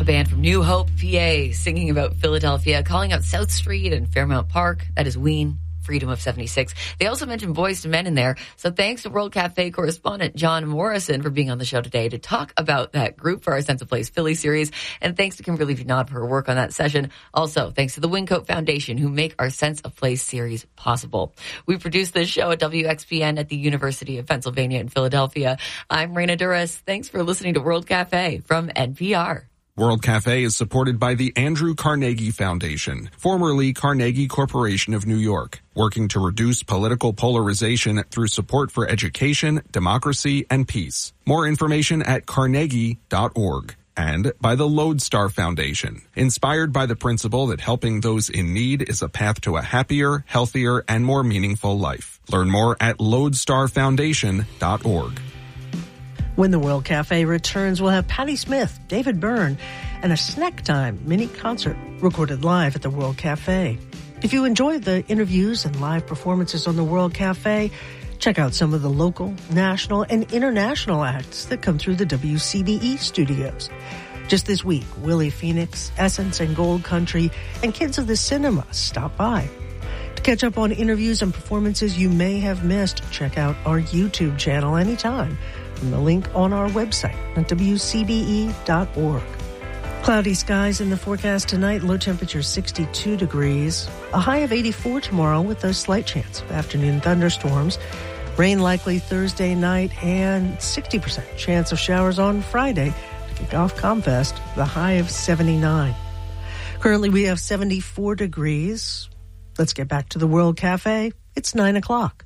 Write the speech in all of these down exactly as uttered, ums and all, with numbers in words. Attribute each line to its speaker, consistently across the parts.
Speaker 1: A band from New Hope, P A, singing about Philadelphia, calling out South Street and Fairmount Park. That is Ween. Freedom of seventy-six. They also mentioned Boys to Men in there. So thanks to World Cafe correspondent John Morrison for being on the show today to talk about that group for our Sense of Place Philly series. And thanks to Kimberly Vinod for her work on that session. Also, thanks to the Wyncote Foundation who make our Sense of Place series possible. We produce this show at W X P N at the University of Pennsylvania in Philadelphia. I'm Raina Duras. Thanks for listening to World Cafe from N P R.
Speaker 2: World Cafe is supported by the Andrew Carnegie Foundation, formerly Carnegie Corporation of New York, working to reduce political polarization through support for education, democracy, and peace. More information at carnegie dot org. And by the Lodestar Foundation, inspired by the principle that helping those in need is a path to a happier, healthier, and more meaningful life. Learn more at lodestar foundation dot org.
Speaker 3: When the World Cafe returns, we'll have Patti Smith, David Byrne, and a Snack Time mini concert recorded live at the World Cafe. If you enjoyed the interviews and live performances on the World Cafe, check out some of the local, national, and international acts that come through the W C B E studios. Just this week, Willie Phoenix, Essence and Gold Country, and Kids of the Cinema stop by. To catch up on interviews and performances you may have missed, check out our YouTube channel anytime. The link on our website at W C B E dot org. Cloudy skies in the forecast tonight, low temperature sixty-two degrees, a high of eighty-four tomorrow with a slight chance of afternoon thunderstorms. Rain likely Thursday night and sixty percent chance of showers on Friday to kick off ComFest, the high of seventy-nine. Currently we have seventy-four degrees. Let's get back to the World Cafe. It's nine o'clock.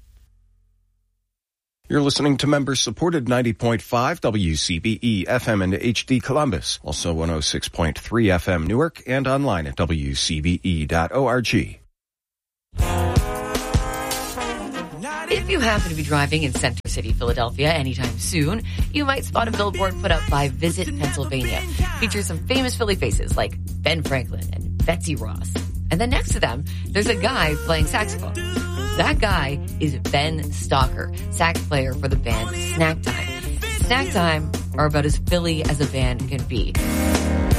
Speaker 4: You're listening to member-supported ninety point five W C B E F M and H D Columbus, also one oh six point three F M Newark, and online at W C B E dot org.
Speaker 1: If you happen to be driving in Center City, Philadelphia anytime soon, you might spot a billboard put up by Visit Pennsylvania. Features some famous Philly faces like Ben Franklin and Betsy Ross. And then next to them, there's a guy playing saxophone. That guy is Ben Stalker, sax player for the band Snack Time. Snack Time are about as Philly as a band can be.